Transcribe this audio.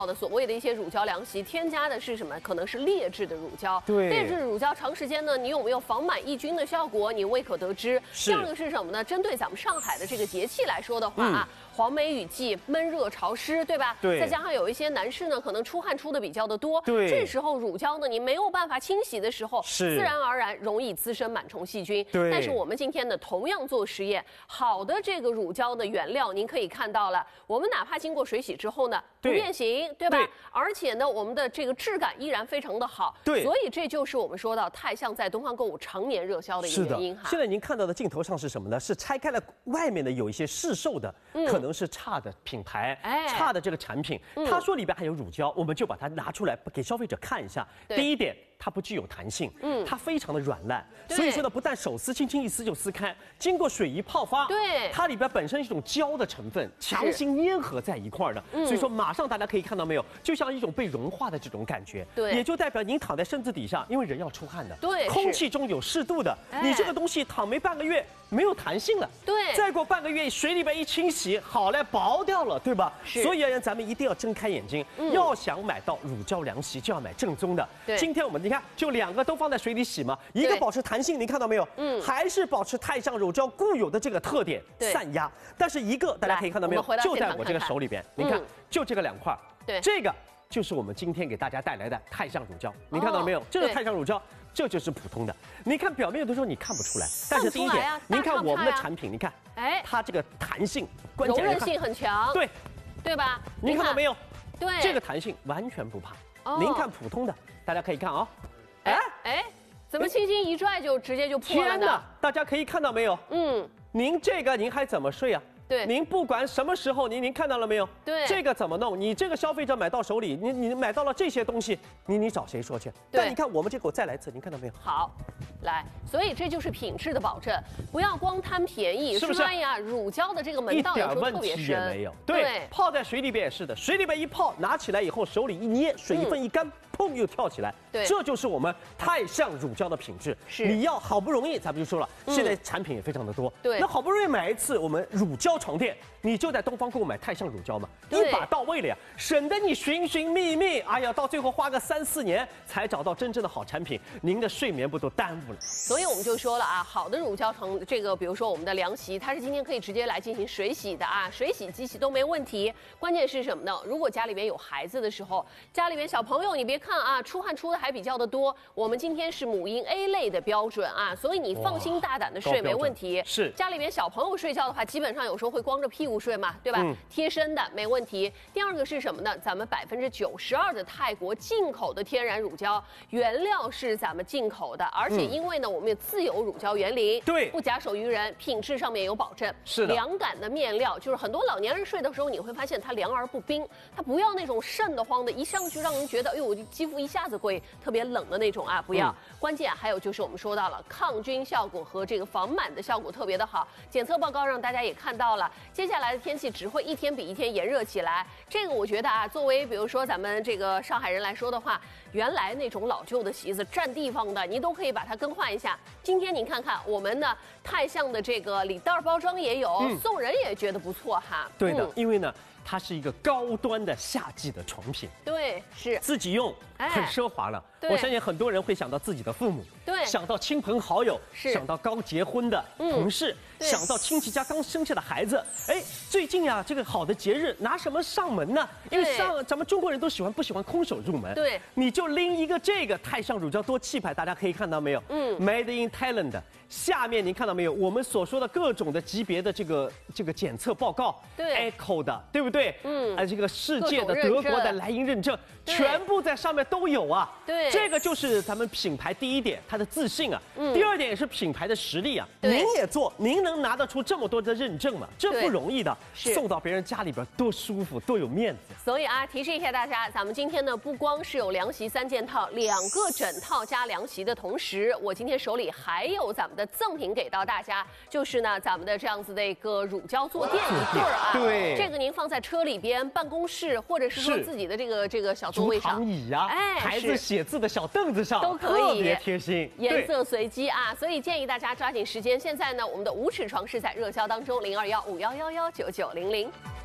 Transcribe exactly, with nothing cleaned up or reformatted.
的所谓的一些乳胶凉席，添加的是什么？可能是劣质的乳胶。 对， 劣质乳胶长时间呢，你有没有防螨抑菌的效果？你未可得知。第二个是什么呢？针对咱们上海的这个节气来说的话啊，嗯、黄梅雨季，闷热潮湿，对吧？ 对。 再加上有一些男士呢，可能出汗出的比较的多， 对。 这时候乳胶呢，你没有办法清洗的时候， 是自然而然容易滋生螨虫细菌。 对。 但是我们今天呢，同样做实验，好的这个乳胶的原料，您可以看到了，我们哪怕经过水洗之后呢，不变形，对吧？对。而且呢，我们的这个质感依然非常的好， 对， 所以这就是我们说到太象在东方购物常年热销的一个原因哈。 现在您看到的镜头上是什么呢？是拆开了外面的有一些市售的，嗯、可能是差的品牌，哎、差的这个产品。嗯、他说里边还有乳胶，我们就把它拿出来给消费者看一下。第一点，它不具有弹性，嗯，它非常的软烂，所以说呢，不但手撕轻轻一撕就撕开，经过水一泡发， 对， 它里边本身是一种胶的成分，强行粘合在一块儿的，所以说马上大家可以看到没有，就像一种被融化的这种感觉， 对， 也就代表您躺在身子底下，因为人要出汗的， 对， 空气中有湿度的，你这个东西躺没半个月没有弹性了， 对， 再过半个月水里边一清洗，好嘞，薄掉了，对吧？ 是， 所以啊，咱们一定要睁开眼睛，嗯、要想买到乳胶凉席，就要买正宗的。 对， 今天我们你看，就两个都放在水里洗嘛，一个保持弹性，您看到没有？嗯，还是保持太象乳胶固有的这个特点，散压。但是一个大家可以看到没有，就在我这个手里边，您看，就这个两块， 对， 这个就是我们今天给大家带来的太象乳胶，您看到没有？这是太象乳胶。这就是普通的，你看表面的时候你看不出来，但是第一点，您看我们的产品，你看，哎，它这个弹性、 柔韧性很强， 对， 对吧？ 您看到没有？ 对， 这个弹性完全不怕。您看普通的，大家可以看啊， 哎哎，怎么轻轻一拽就直接就破了呢？ 天哪，大家可以看到没有？嗯，您这个您还怎么睡啊？ 对， 您不管什么时候，您您看到了没有？ 对， 这个怎么弄？你这个消费者买到手里，你你买到了这些东西，你你找谁说去？但你看我们这个，我再来一次，您看到没有？ 好，来，所以这就是品质的保证，不要光贪便宜， 是不是？ 哎呀，乳胶的这个门道有时候特别深， 一点问题也没有。对，泡在水里边也是的，水里边一泡，拿起来以后手里一捏，水分一干。嗯砰又跳起来， 对， 这就是我们太象乳胶的品质。 是， 你要好不容易，咱们就说了，现在产品也非常的多， 对， 那好不容易买一次我们乳胶床垫，你就在东方购物买太象乳胶嘛，一把到位了呀，省得你寻寻觅觅，哎呀，到最后花个三四年才找到真正的好产品，您的睡眠不都耽误了？ 所以我们就说了啊，好的乳胶床，这个比如说我们的凉席，它是今天可以直接来进行水洗的啊，水洗机器都没问题。关键是什么呢？如果家里边有孩子的时候，家里边小朋友，你别看啊，出汗出的还比较的多。我们今天是母婴 A 类的标准啊，所以你放心大胆的睡没问题。 是， 家里边小朋友睡觉的话，基本上有时候会光着屁股睡嘛，对吧？嗯、贴身的没问题。第二个是什么呢？咱们百分之九十二的泰国进口的天然乳胶，原料是咱们进口的，而且因为呢，我们有自有乳胶园林， 对， 不假手于人，品质上面有保证。 是的， 凉感的面料，就是很多老年人睡的时候，你会发现它凉而不冰，它不要那种瘆得慌的，一上去让人觉得，哎呦，我肌肤一下子会特别冷的那种啊，不要。嗯、关键还有就是我们说到了抗菌效果和这个防螨的效果特别的好，检测报告让大家也看到了，接下来的天气只会一天比一天炎热起来。这个我觉得啊，作为比如说咱们这个上海人来说的话，原来那种老旧的席子占地方的，你都可以把它更换一下。今天你看看我们的太象的这个礼袋包装也有，嗯、送人也觉得不错哈。 对的，嗯、因为呢。它是一个高端的夏季的床品， 对，是自己用很奢华了。 哎、 我相信很多人会想到自己的父母， 对， 想到亲朋好友，想到刚结婚的同事，嗯、想到亲戚家刚生下的孩子。哎，最近呀，这个好的节日拿什么上门呢？因为上咱们中国人都喜欢不喜欢空手入门？ 对， 你就拎一个这个太象乳胶多气派，大家可以看到没有？嗯 ，Made in Thailand。下面您看到没有？我们所说的各种的级别的这个这个检测报告， 对 ，Echo 的，对不对？嗯，啊，这个世界的、德国的莱茵认证，全部在上面都有啊。 对， 这个就是咱们品牌第一点，它的自信啊。嗯。第二点也是品牌的实力啊。您也做，您能拿得出这么多的认证吗？这不容易的。送到别人家里边多舒服，多有面子。 所以啊，提示一下大家，咱们今天呢不光是有凉席三件套，两个枕套加凉席的同时，我今天手里还有咱们的赠品给到大家，就是呢咱们的这样子的一个乳胶坐垫一对儿啊。 对， 这个您放在车里边、办公室，或者是说自己的这个这个小座位上， 竹躺椅呀，哎，孩子写字的小凳子上都可以， 特别贴心， 颜色随机啊。所以建议大家抓紧时间。现在呢，我们的无尺床是在热销当中，零二幺五幺幺幺九九零零。